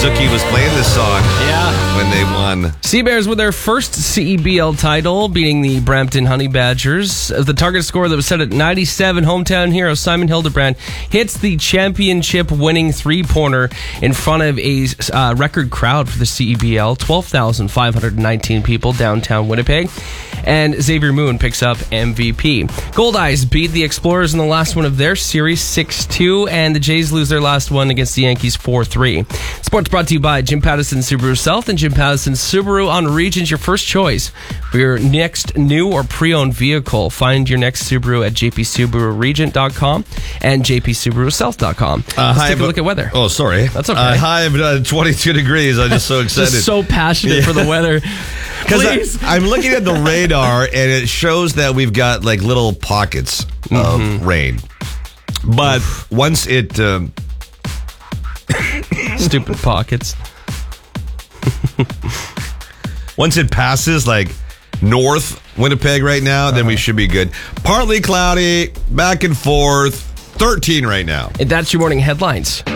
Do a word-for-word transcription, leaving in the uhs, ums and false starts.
Suki was playing this song Yeah. when they won. Sea Bears with their first C E B L title, beating the Brampton Honey Badgers. The target score that was set at ninety-seven, hometown hero Simon Hildebrand hits the championship-winning three-pointer in front of a uh, record crowd for the C E B L, twelve thousand five hundred nineteen people downtown Winnipeg. And Xavier Moon picks up M V P. Goldeyes beat the Explorers in the last one of their series six two, and the Jays lose their last one against the Yankees four three. Sports brought to you by Jim Pattison Subaru South and Jim Pattison Subaru on Regions, your first choice for your next new or pre-owned vehicle. Find your next Subaru at j p subaru regent dot com and j p subaru south dot com. Uh, Let's high take a of- look at weather. Oh, sorry. That's okay. Uh, high of uh, twenty-two degrees. I'm just so excited. Just so passionate for the weather. Please. I'm looking at the radar, and it shows that we've got like little pockets Mm-hmm. of rain. But once it... Um, Stupid pockets. Once it passes, like, north Winnipeg right now, then we should be good. Partly cloudy, back and forth, thirteen right now. And that's your morning headlines.